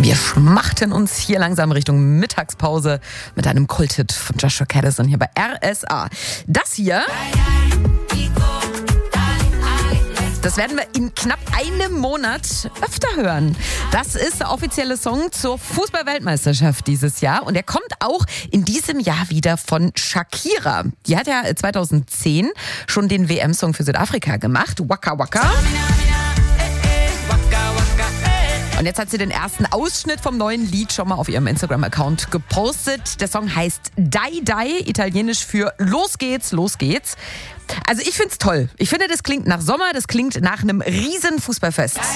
Wir schmachten uns hier langsam Richtung Mittagspause mit einem Kulthit von Joshua Caddison hier bei RSA. Das hier, das werden wir in knapp einem Monat öfter hören. Das ist der offizielle Song zur Fußball-Weltmeisterschaft dieses Jahr. Und er kommt auch in diesem Jahr wieder von Shakira. Die hat ja 2010 schon den WM-Song für Südafrika gemacht. Waka Waka. Und jetzt hat sie den ersten Ausschnitt vom neuen Lied schon mal auf ihrem Instagram-Account gepostet. Der Song heißt Dai Dai, italienisch für Los geht's, los geht's. Also ich find's toll. Ich finde, das klingt nach Sommer, das klingt nach einem riesen Fußballfest.